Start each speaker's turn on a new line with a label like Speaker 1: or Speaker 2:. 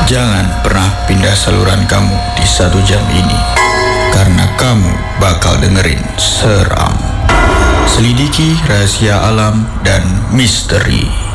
Speaker 1: Jangan pernah pindah saluran kamu di 1 jam ini, karena kamu bakal dengerin seram, selidiki rahasia alam dan misteri.